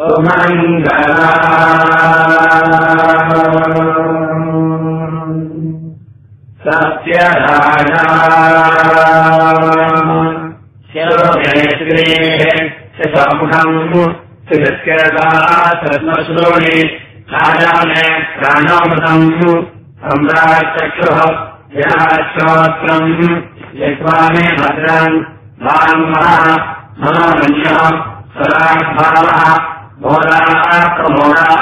सुमङ्गला सत्यराजा शिरोमेश्वरेः शमुखम् सुरस्करदा सत्मश्रोणि राजामे प्राणोमृतम् सम्राट्चक्षुः यश्रोत्रम् यस्वामे भद्रम् वाङ्मः मनोरञ्जः स्वराग्भावः घोराः प्रमोराः